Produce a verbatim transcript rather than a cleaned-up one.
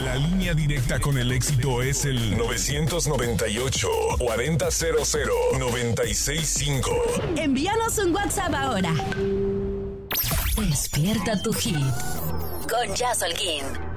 La línea directa con el éxito es el nueve nueve ocho, cuarenta cero cero, noventa y seis cinco. Envíanos un WhatsApp ahora. Despierta tu hit con Jazz Holguín.